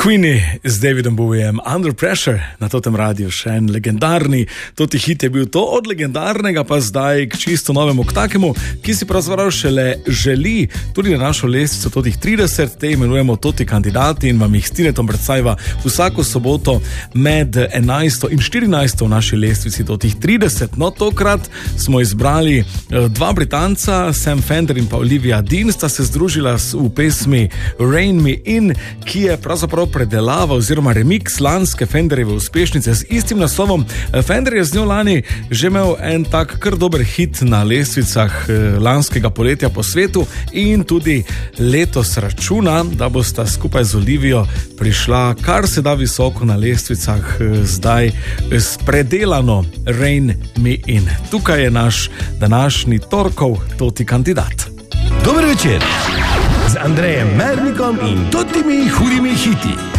Queenie z Davidom Bowiem, Under Pressure, na totem radiju še en legendarni, toti hit je bil to od legendarnega pa zdaj k čisto novemu, k takemu, ki si pravzaprav šele želi tudi na našo lestvico totih 30, te imenujemo toti kandidati in vam jih s Tinetom predstavlja vsako soboto med 11. in 14. v naši lestvici totih 30. No, tokrat smo izbrali dva Britanca, Sam Fender in pa Olivia Dean, sta se združila v pesmi Rain Me In, ki je pravzaprav predelava oziroma remix lanske Fenderjeve uspešnice z istim naslovom. Fender je z njo lani že imel en tak kar dober hit na lestvicah lanskega poletja po svetu in tudi letos računa, da bosta skupaj z Olivijo prišla kar se da visoko na lestvicah zdaj s predelano Rain Me In. Tukaj je naš današnji torkov toti kandidat. Dober večer z Andrejem Mernikom in totimi hudimi hiti.